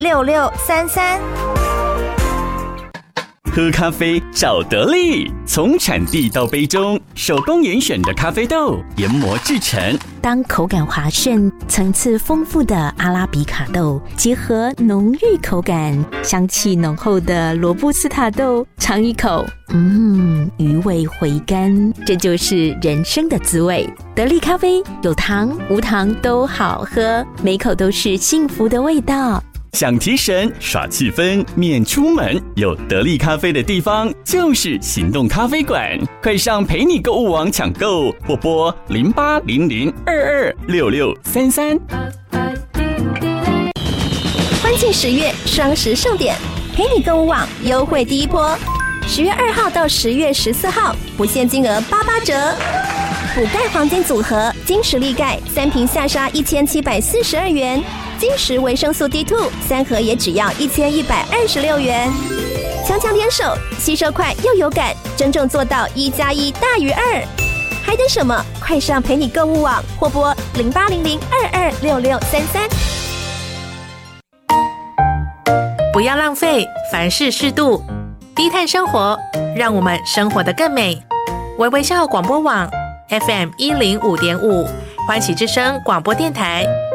226633。 喝咖啡找得力，从产地到杯中，手工严选的咖啡豆研磨制成。 当口感滑顺、层次丰富的阿拉比卡豆结合浓郁口感、香气浓厚的罗布斯塔豆，尝一口，余味回甘，这就是人生的滋味。得力咖啡有糖无糖都好喝，每口都是幸福的味道。 想提神耍气氛免出门，有得力咖啡的地方就是行动咖啡馆，快上陪你购物网抢购，或拨0800226633。 欢庆10月双十盛典，陪你购物网优惠第一波，10月2号到10月14号，不限金额88折。补钙黄金组合，金石力钙3瓶下杀1742元，金石维生素 D2 3盒也只要1126元。强强联手，吸收快又有感，真正做到1+1大于2。还等什么？快上陪你购物网或拨0800226633。 不要浪费，凡事适度，低碳生活，让我们生活得更美。微微笑广播网 FM105.5，欢喜之声广播电台。